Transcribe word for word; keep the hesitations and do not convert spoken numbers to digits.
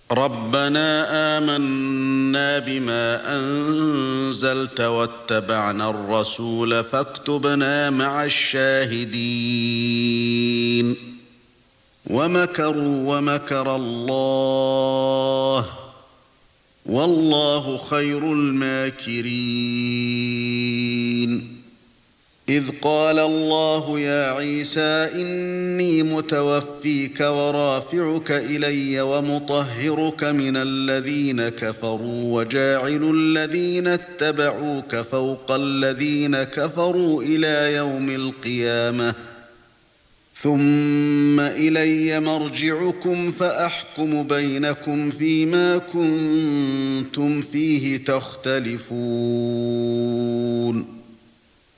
رَبَّنَا آمَنَّا بِمَا أَنزَلْتَ وَاتَّبَعْنَا الرَّسُولَ فَاكْتُبْنَا مَعَ الشَّاهِدِينَ وَمَكَرُوا وَمَكَرَ اللَّهُ وَاللَّهُ خَيْرُ الْمَاكِرِينَ إِذْ قَالَ اللَّهُ يَا عِيسَى إِنِّي مُتَوَفِّيكَ وَرَافِعُكَ إِلَيَّ وَمُطَهِّرُكَ مِنَ الَّذِينَ كَفَرُوا وَجَاعِلُ الَّذِينَ اتَّبَعُوكَ فَوْقَ الَّذِينَ كَفَرُوا إِلَى يَوْمِ الْقِيَامَةِ ثُمَّ إِلَيَّ مَرْجِعُكُمْ فَأَحْكُمُ بَيْنَكُمْ فِيمَا كُنتُمْ فِيهِ تَخْتَلِفُونَ